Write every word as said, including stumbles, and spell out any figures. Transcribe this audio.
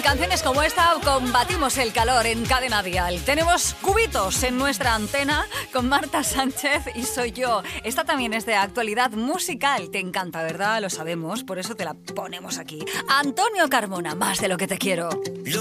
canciones como esta combatimos el calor en Cadena Dial. Tenemos cubitos en nuestra antena con Marta Sánchez y soy yo. Esta también es de actualidad musical. Te encanta, ¿verdad? Lo sabemos, por eso te la ponemos aquí. Antonio Carmona, Más de lo que te quiero.